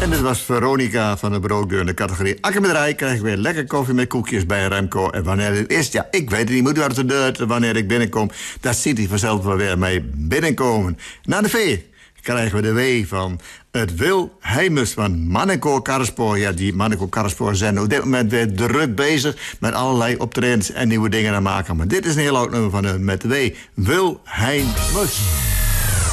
En dit was Veronica van de Brookdeur in de categorie akkerbedrijf. Krijg ik weer lekker koffie met koekjes bij Remco. En wanneer het is, ja, ik weet het niet. Moet uit de deur wanneer ik binnenkom. Daar ziet hij vanzelf wel weer mee binnenkomen. Na de V krijgen we de W van het Wilhelmus van Mannenkoor Karrespoor. Ja, die Mannenkoor Karrespoor zijn op dit moment weer druk bezig met allerlei optredens en nieuwe dingen aan maken. Maar dit is een heel oud nummer van hun met de W. Wilhelmus.